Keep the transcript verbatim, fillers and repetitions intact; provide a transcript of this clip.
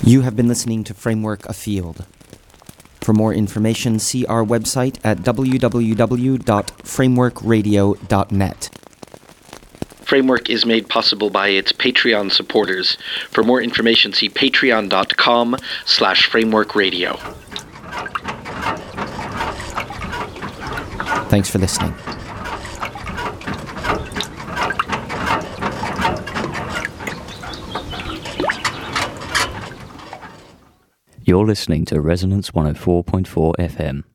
You have been listening to Framework Afield. For more information, see our website at w w w dot framework radio dot net. Framework is made possible by its Patreon supporters. For more information, see patreon.com slash framework radio. Thanks for listening. You're listening to Resonance one oh four point four F M.